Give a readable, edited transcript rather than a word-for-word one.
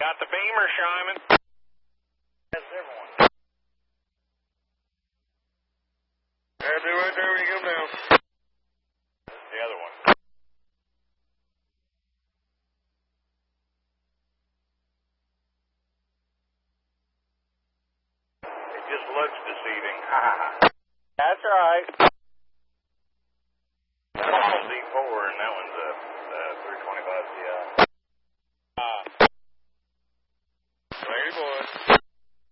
Got the beamer, Simon. That's everyone. There, do right there when you come down. That's the other one. It just looks deceiving. That's right.